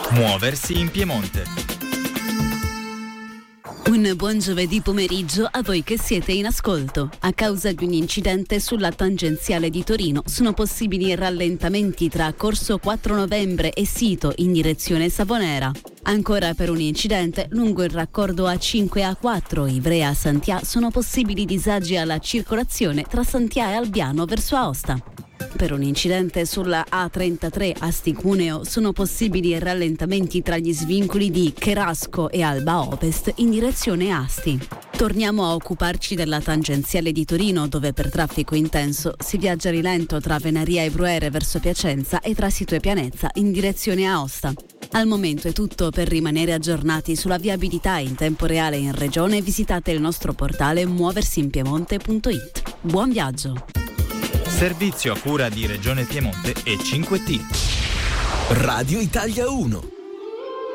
Muoversi in Piemonte. Un buon giovedì pomeriggio a voi che siete in ascolto. A causa di un incidente sulla tangenziale di Torino sono possibili rallentamenti tra Corso 4 Novembre e Sito in direzione Savonera. Ancora per un incidente lungo il raccordo A5-A4 Ivrea-Santià sono possibili disagi alla circolazione tra Santià e Albiano verso Aosta. Per un incidente sulla A33 Asti-Cuneo sono possibili rallentamenti tra gli svincoli di Cherasco e Alba Ovest in direzione Asti. Torniamo a occuparci della tangenziale di Torino, dove per traffico intenso si viaggia a rilento tra Venaria e Bruere verso Piacenza e tra Sito e Pianezza in direzione Aosta. Al momento è tutto. Per rimanere aggiornati sulla viabilità in tempo reale in regione visitate il nostro portale muoversinpiemonte.it. Buon viaggio! Servizio a cura di Regione Piemonte e 5T. Radio Italia 1.